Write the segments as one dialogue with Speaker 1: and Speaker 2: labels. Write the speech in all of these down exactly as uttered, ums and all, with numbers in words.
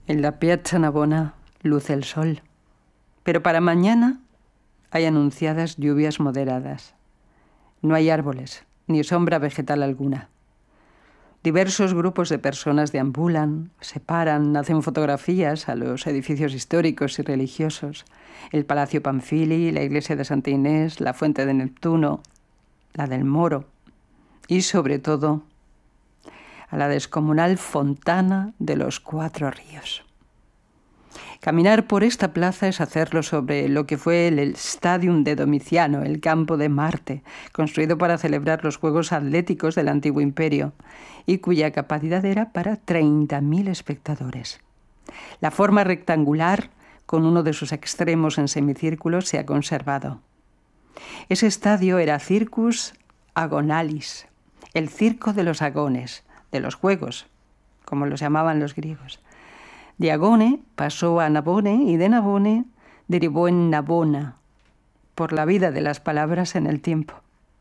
Speaker 1: En la Piazza Navona luce el sol, pero para mañana hay anunciadas lluvias moderadas. No hay árboles, ni sombra vegetal alguna. Diversos grupos de personas deambulan, se paran, hacen fotografías a los edificios históricos y religiosos. El Palacio Panfili, la iglesia de Santa Inés, la Fuente de Neptuno, la del Moro y, sobre todo, a la descomunal fontana de los Cuatro Ríos. Caminar por esta plaza es hacerlo sobre lo que fue el Stadium de Domiciano, el campo de Marte, construido para celebrar los Juegos Atléticos del Antiguo Imperio y cuya capacidad era para treinta mil espectadores. La forma rectangular, con uno de sus extremos en semicírculo, se ha conservado. Ese estadio era Circus Agonalis, el circo de los agones, de los juegos, como los llamaban los griegos. De Agone pasó a Nabone y de Nabone derivó en Navona, por la vida de las palabras en el tiempo.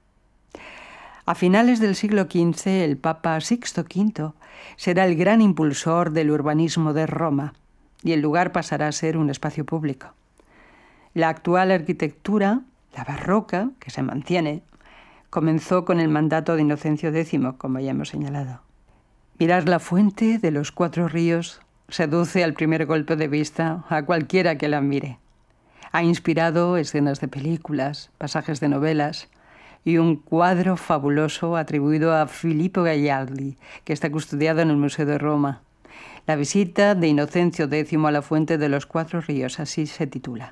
Speaker 1: A finales del siglo quince, el Papa Sixto quinto será el gran impulsor del urbanismo de Roma y el lugar pasará a ser un espacio público. La actual arquitectura, la barroca, que se mantiene, comenzó con el mandato de Inocencio décimo, como ya hemos señalado. Mirar la fuente de los Cuatro Ríos seduce al primer golpe de vista a cualquiera que la mire. Ha inspirado escenas de películas, pasajes de novelas y un cuadro fabuloso atribuido a Filippo Gagliardi, que está custodiado en el Museo de Roma. La visita de Inocencio décimo a la fuente de los Cuatro Ríos, así se titula.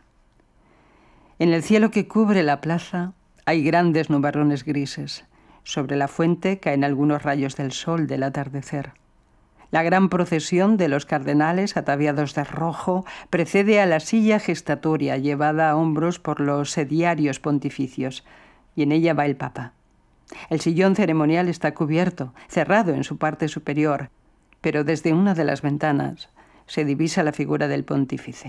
Speaker 1: En el cielo que cubre la plaza hay grandes nubarrones grises. Sobre la fuente caen algunos rayos del sol del atardecer. La gran procesión de los cardenales ataviados de rojo precede a la silla gestatoria llevada a hombros por los sediarios pontificios, y en ella va el Papa. El sillón ceremonial está cubierto, cerrado en su parte superior, pero desde una de las ventanas se divisa la figura del pontífice.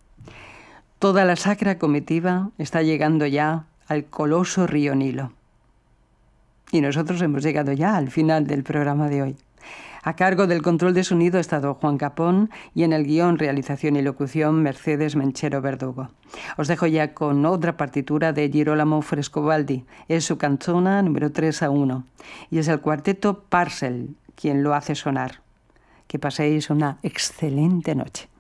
Speaker 1: Toda la sacra comitiva está llegando ya al coloso río Nilo. Y nosotros hemos llegado ya al final del programa de hoy. A cargo del control de sonido ha estado Juan Capón y en el guión, realización y locución Mercedes Menchero Verdugo. Os dejo ya con otra partitura de Girolamo Frescobaldi. Es su canzona número tres a uno y es el cuarteto Parcel quien lo hace sonar. Que paséis una excelente noche.